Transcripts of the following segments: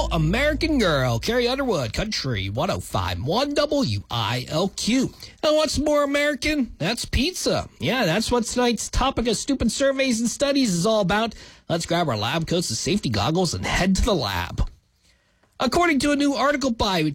American Girl, Carrie Underwood, Country 105.1 WILQ. And what's more American? That's pizza. Yeah, that's what tonight's topic of stupid surveys and studies is all about. Let's grab our lab coats and safety goggles and head to the lab. According to a new article by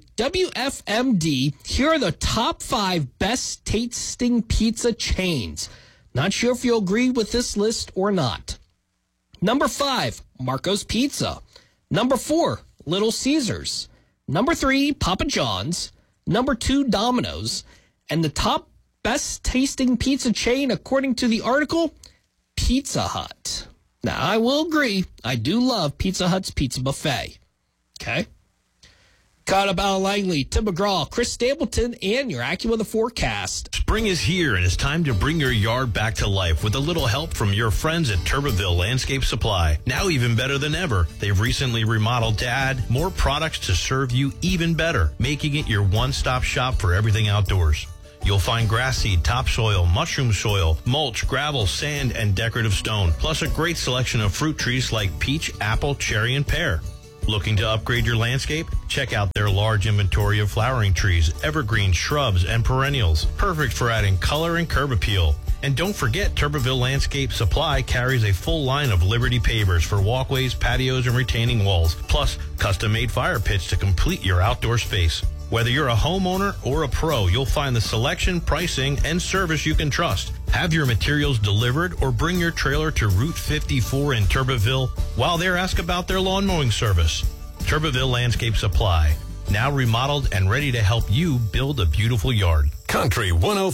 WFMD, here are the top 5 best tasting pizza chains. Not sure if you'll agree with this list or not. Number 5, Marco's Pizza. Number 4, Little Caesars. Number 3, Papa John's. Number 2, Domino's. And the top best tasting pizza chain, according to the article, Pizza Hut. Now, I will agree, I do love Pizza Hut's Pizza Buffet. Okay? Caught about Langley, Tim McGraw, Chris Stapleton, and your AccuWeather forecast. Spring is here, and it's time to bring your yard back to life with a little help from your friends at Turbeville Landscape Supply. Now even better than ever, they've recently remodeled to add more products to serve you even better, making it your one-stop shop for everything outdoors. You'll find grass seed, topsoil, mushroom soil, mulch, gravel, sand, and decorative stone, plus a great selection of fruit trees like peach, apple, cherry, and pear. Looking to upgrade your landscape? Check out their large inventory of flowering trees, evergreen shrubs, and perennials. Perfect for adding color and curb appeal. And don't forget, Turbeville Landscape Supply carries a full line of Liberty pavers for walkways, patios, and retaining walls, plus custom-made fire pits to complete your outdoor space. Whether you're a homeowner or a pro, you'll find the selection, pricing, and service you can trust. Have your materials delivered or bring your trailer to Route 54 in Turbeville. While there, ask about their lawn mowing service. Turbeville Landscape Supply, now remodeled and ready to help you build a beautiful yard. Country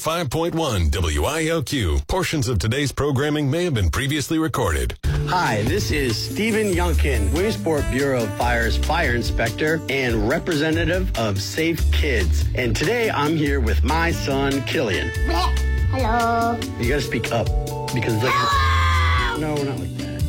105.1 WILQ. Portions of today's programming may have been previously recorded. Hi, this is Stephen Youngkin, Williamsport Bureau of Fire's fire inspector and representative of Safe Kids. And today I'm here with my son, Killian. Hello. You gotta speak up because no, not like that.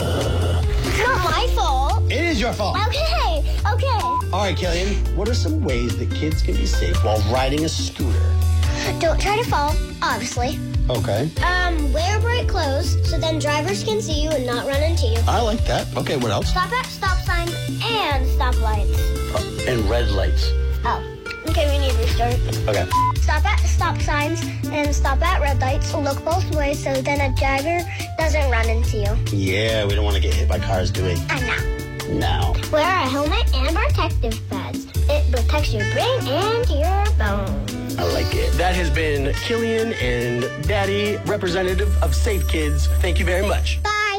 It's not my fault. It is your fault. Okay. All right, Killian, what are some ways that kids can be safe while riding a scooter? Don't try to fall, obviously. Okay. Wear bright clothes so then drivers can see you and not run into you. I like that. Okay, what else? Stop at stop signs and stoplights. And red lights. Oh, okay, we need to restart. Okay. Stop at stop signs and stop at red lights. Look both ways so then a driver doesn't run into you. Yeah, we don't want to get hit by cars, do we? And now, No. wear a helmet and protective pads. It protects your brain and your bones. I like it. That has been Killian and Daddy, representative of Safe Kids. Thank you very much. Bye.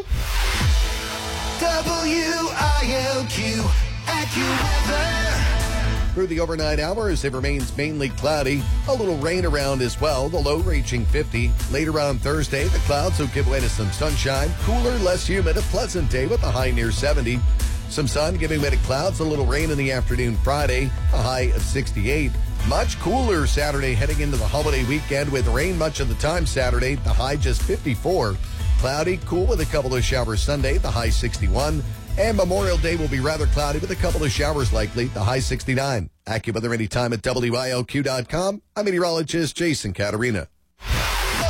WILQ AccuWeather. Through the overnight hours, it remains mainly cloudy. A little rain around as well, the low reaching 50. Later on Thursday, the clouds will give way to some sunshine. Cooler, less humid, a pleasant day with a high near 70. Some sun giving way to clouds, a little rain in the afternoon Friday, a high of 68. Much cooler Saturday heading into the holiday weekend with rain much of the time Saturday, the high just 54. Cloudy, cool with a couple of showers Sunday, the high 61. And Memorial Day will be rather cloudy with a couple of showers likely, the high 69. AccuWeather anytime at WILQ.com. I'm meteorologist Jason Caterina.